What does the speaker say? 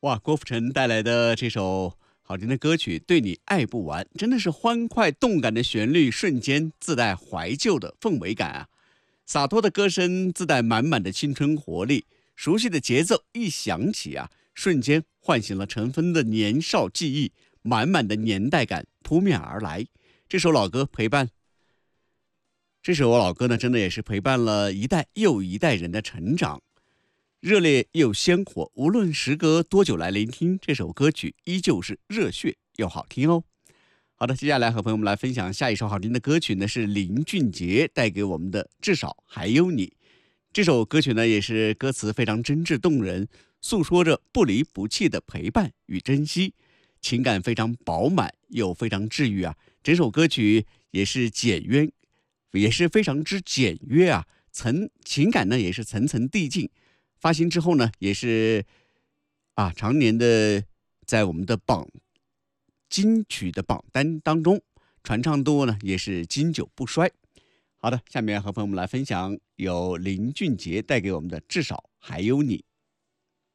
哇，郭富城带来的这首好听的歌曲《对你爱不完》，真的是欢快动感的旋律，瞬间自带怀旧的氛围感啊！洒脱的歌声自带满满的青春活力，熟悉的节奏一响起啊，瞬间唤醒了尘封的年少记忆，满满的年代感扑面而来。这首老歌陪伴，这首老歌呢，真的也是陪伴了一代又一代人的成长。热烈又鲜活，无论时隔多久来聆听这首歌曲，依旧是热血又好听哦。好的，接下来和朋友们来分享下一首好听的歌曲呢，是林俊杰带给我们的《至少还有你》。这首歌曲呢，也是歌词非常真挚动人，诉说着不离不弃的陪伴与珍惜，情感非常饱满又非常治愈啊。整首歌曲也是简约，也是非常之简约啊，情感呢也是层层递进。发行之后呢，也是常年的在我们的金曲的榜单当中，传唱度呢也是经久不衰。好的，下面和朋友们来分享由林俊杰带给我们的《至少还有你》。